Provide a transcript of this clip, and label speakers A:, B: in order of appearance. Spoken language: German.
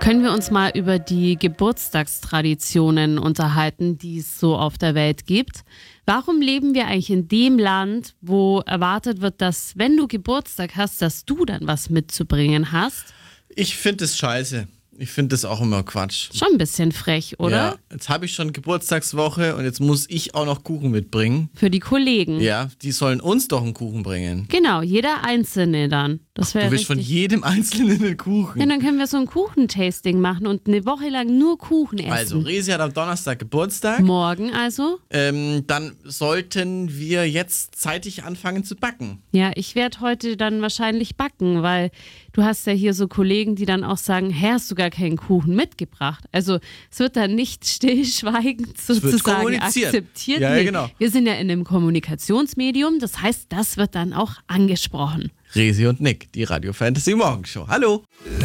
A: Können wir uns mal über die Geburtstagstraditionen unterhalten, die es so auf der Welt gibt? Warum leben wir eigentlich in dem Land, wo erwartet wird, dass, wenn du Geburtstag hast, dass du dann was mitzubringen hast?
B: Ich finde es scheiße. Ich finde das auch immer Quatsch.
A: Schon ein bisschen frech, oder?
B: Ja, jetzt habe ich schon Geburtstagswoche und jetzt muss ich auch noch Kuchen mitbringen.
A: Für die Kollegen.
B: Ja, die sollen uns doch einen Kuchen bringen.
A: Genau, jeder Einzelne dann. Das wäre
B: Du willst von jedem Einzelnen einen Kuchen.
A: Ja, dann können wir so ein Kuchentasting machen und eine Woche lang nur Kuchen essen.
B: Also, Resi hat am Donnerstag Geburtstag.
A: Morgen also?
B: Dann sollten wir jetzt zeitig anfangen zu backen.
A: Ja, ich werde heute dann wahrscheinlich backen, weil du hast ja hier so Kollegen, die dann auch sagen, hä, hast du gar keinen Kuchen mitgebracht? Also es wird dann nicht stillschweigend sozusagen akzeptiert.
B: Ja,
A: nee,
B: genau.
A: Wir sind ja in einem Kommunikationsmedium, das heißt, das wird dann auch angesprochen.
B: Resi und Nick, die Radio Fantasy Morgenshow. Hallo!